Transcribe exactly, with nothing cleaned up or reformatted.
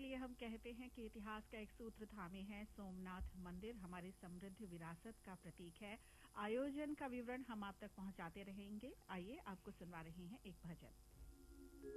इसीलिए हम कहते हैं कि इतिहास का एक सूत्र थामे है, सोमनाथ मंदिर हमारी समृद्ध विरासत का प्रतीक है। आयोजन का विवरण हम आप तक पहुंचाते रहेंगे। आइए आपको सुनवा रहे हैं एक भजन।